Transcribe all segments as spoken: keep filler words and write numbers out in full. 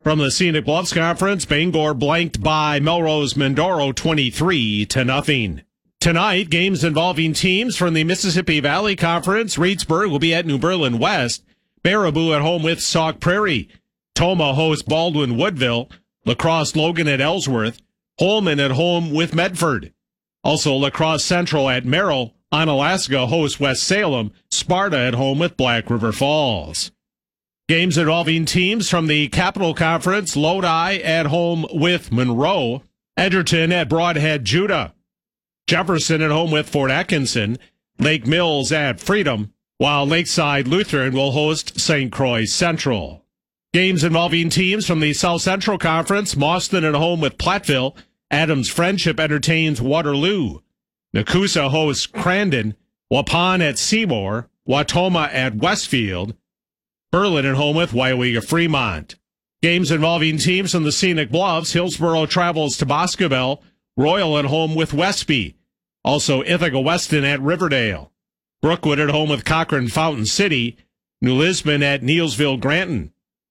From the Scenic Bluffs Conference, Bangor blanked by Melrose Mindoro twenty-three to nothing. Tonight, games involving teams from the Mississippi Valley Conference. Reedsburg will be at New Berlin West. Baraboo at home with Sauk Prairie. Toma hosts Baldwin Woodville. La Crosse Logan at Ellsworth. Holman at home with Medford. Also, La Crosse Central at Merrill. Onalaska hosts West Salem. Sparta at home with Black River Falls. Games involving teams from the Capital Conference. Lodi at home with Monroe. Edgerton at Broadhead Judah. Jefferson at home with Fort Atkinson. Lake Mills at Freedom, while Lakeside Lutheran will host Saint Croix Central. Games involving teams from the South Central Conference. Mauston at home with Platteville. Adams Friendship entertains Waterloo. Nakusa hosts Crandon. Waupun at Seymour. Watoma at Westfield. Berlin at home with Waiwega Fremont. Games involving teams from the Scenic Bluffs. Hillsborough travels to Boscobel. Royal at home with Westby. Also Ithaca Weston at Riverdale. Brookwood at home with Cochrane Fountain City. New Lisbon at Neilsville Granton.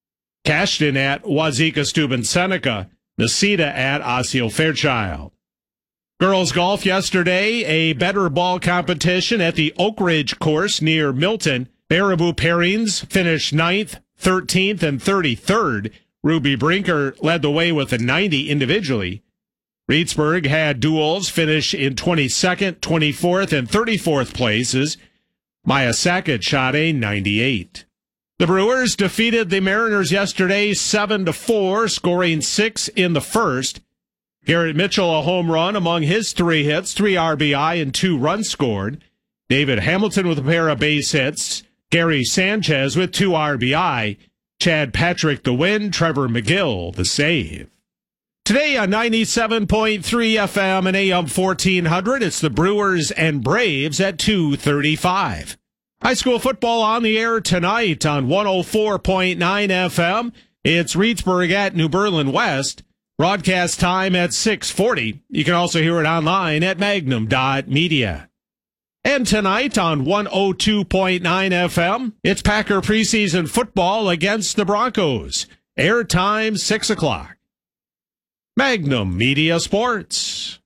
Cashton at Wazeeka Steuben Seneca. Necedah at Osseo Fairchild. Girls golf yesterday, a better ball competition at the Oak Ridge course near Milton. Baraboo pairings finished ninth, thirteenth, and thirty-third. Ruby Brinker led the way with a ninety individually. Reedsburg had duels finish in twenty-second, twenty-fourth, and thirty-fourth places. Maya Sackett shot a ninety-eight. The Brewers defeated the Mariners yesterday seven to four, scoring six in the first. Garrett Mitchell a home run among his three hits, three R B I and two runs scored. David Hamilton with a pair of base hits. Gary Sanchez with two R B I. Chad Patrick the win. Trevor McGill the save. Today on ninety-seven point three F M and A M fourteen hundred, it's the Brewers and Braves at two thirty-five. High school football on the air tonight on one oh four point nine F M. It's Reedsburg at New Berlin West. Broadcast time at six forty. You can also hear it online at magnum dot media. And tonight on one oh two point nine F M, it's Packer preseason football against the Broncos. Airtime six o'clock. Magnum Media Sports.